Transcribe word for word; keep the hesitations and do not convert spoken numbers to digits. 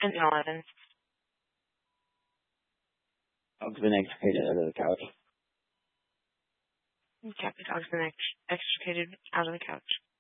And eleven. Dog's been extricated out of the couch. Cat the dog's been ex- extricated out of the couch.